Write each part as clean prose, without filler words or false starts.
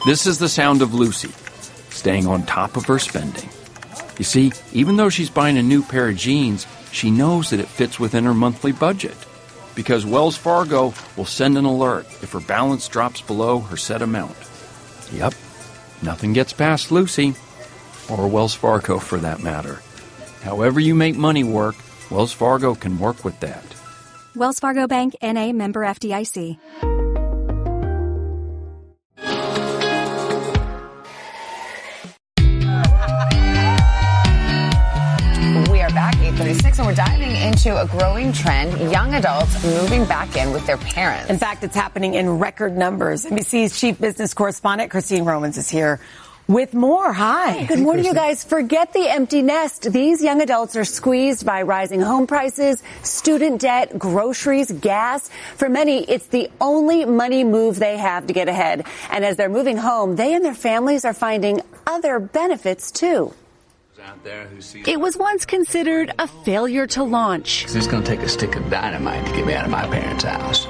This is the sound of Lucy, staying on top of her spending. You see, even though she's buying a new pair of jeans, she knows that it fits within her monthly budget. Because Wells Fargo will send an alert if her balance drops below her set amount. Yep, nothing gets past Lucy, or Wells Fargo for that matter. However you make money work, Wells Fargo can work with that. Wells Fargo Bank, N.A., member FDIC. We are back, 8:36, and we're diving into a growing trend, young adults moving back in with their parents. In fact, it's happening in record numbers. NBC's chief business correspondent, Christine Romans, is here with more. Hi. Good morning, you guys. Forget the empty nest. These young adults are squeezed by rising home prices, student debt, groceries, gas. For many, it's the only money move they have to get ahead. And as they're moving home, they and their families are finding other benefits, too. It was once considered a failure to launch. It's going to take a stick of dynamite to get me out of my parents' house.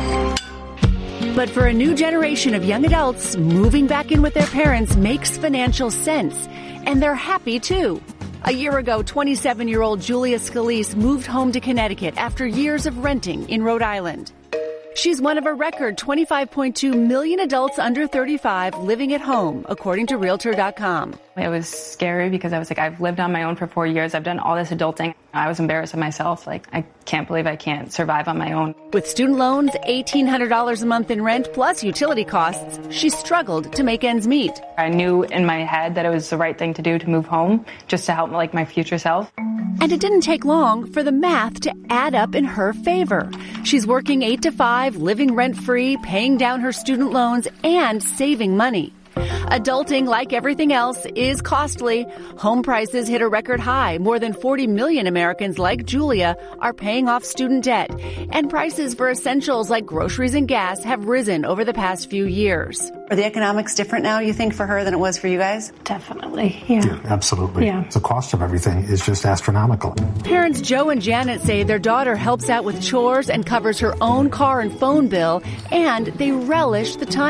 But for a new generation of young adults, moving back in with their parents makes financial sense. And they're happy, too. A year ago, 27-year-old Julia Scalise moved home to Connecticut after years of renting in Rhode Island. She's one of a record 25.2 million adults under 35 living at home, according to Realtor.com. It was scary because I was like, I've lived on my own for 4 years. I've done all this adulting. I was embarrassed of myself. Like, I can't believe I can't survive on my own. With student loans, $1,800 a month in rent, plus utility costs, she struggled to make ends meet. I knew in my head that it was the right thing to do to move home, just to help like my future self. And it didn't take long for the math to add up in her favor. She's working 8 to 5, living rent-free, paying down her student loans, and saving money. Adulting, like everything else, is costly. Home prices hit a record high. More than 40 million Americans like Julia are paying off student debt. And prices for essentials like groceries and gas have risen over the past few years. Are the economics different now, you think, for her than it was for you guys? Definitely, yeah. Absolutely. Yeah. The cost of everything is just astronomical. Parents Joe and Janet say their daughter helps out with chores and covers her own car and phone bill, and they relish the time